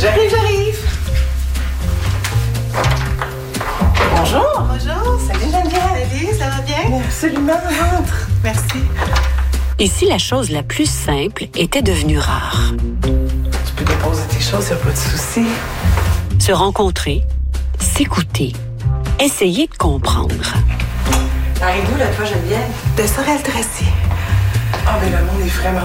J'arrive. Bonjour. Bonjour. Salut Geneviève. Salut, ça va bien? Absolument, rentre. Merci. Et si la chose la plus simple était devenue rare? Tu peux déposer tes choses, y a pas de souci. Se rencontrer, s'écouter, essayer de comprendre. T'arrives d'où, là, toi, Geneviève? De Sorel-Tracy. Ah, ben le monde est vraiment